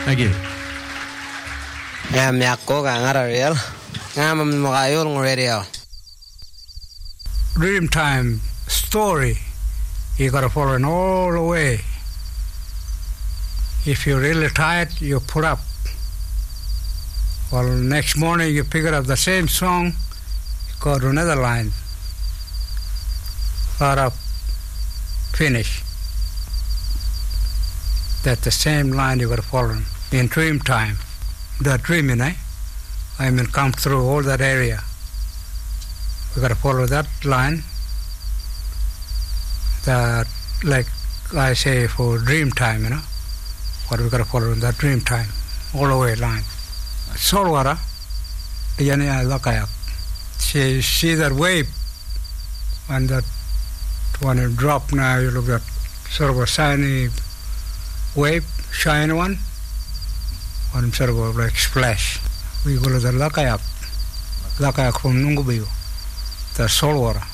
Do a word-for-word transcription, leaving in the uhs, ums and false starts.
Thank you. I'm Yakko Gangarariel. I'm a Magayul radio. Dreamtime story. You gotta follow it all the way. If you're really tired, you put up. Well, next morning you pick it up the same song, go to another line. Start up, finish. That's the same line you got to follow. In dream time, the dreaming, eh? I mean, come through all that area. We got to follow that line. That, like I say, for dream time, you know, what we got to follow in that dream time, all the way line. Saltwater, yani lakayak. See, see that wave, and that when it drop now, you look at sort of a shiny wave, shiny one, one sort of a like splash. We call it the lakayak, lakayak from Nungubiu, the saltwater.